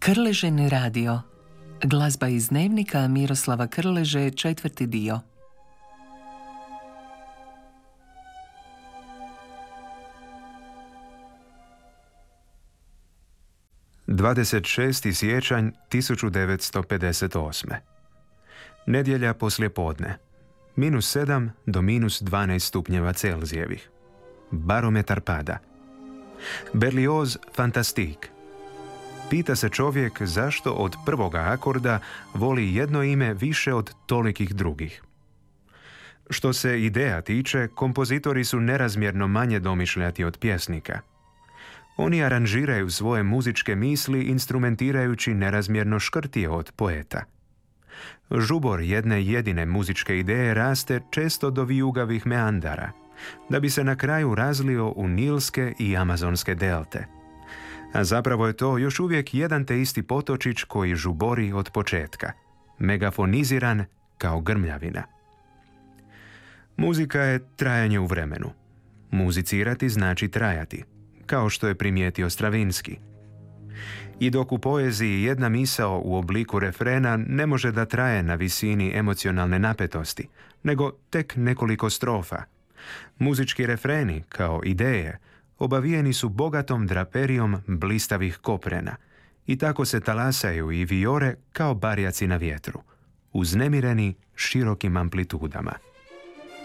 Krležin radio. Glazba iz dnevnika Miroslava Krleže, 4. dio. Dvadeset 26. siječanj 1958. Nedjelja poslijepodne. -7 do -12 stupnjeva Celzijevih. Barometar pada. Berlioz fantastik. Pita se čovjek zašto od prvoga akorda voli jedno ime više od tolikih drugih. Što se ideja tiče, kompozitori su nerazmjerno manje domišljati od pjesnika. Oni aranžiraju svoje muzičke misli instrumentirajući nerazmjerno škrtije od poeta. Žubor jedne jedine muzičke ideje raste često do vijugavih meandara, da bi se na kraju razlio u nilske i amazonske delte. A zapravo je to još uvijek jedan te isti potočić koji žubori od početka, megafoniziran kao grmljavina. Muzika je trajanje u vremenu. Muzicirati znači trajati, kao što je primijetio Stravinski. I dok u poeziji jedna misao u obliku refrena ne može da traje na visini emocionalne napetosti, nego tek nekoliko strofa, muzički refreni, kao ideje, obavijeni su bogatom draperijom blistavih koprena i tako se talasaju i vijore kao barjaci na vjetru, uznemireni širokim amplitudama.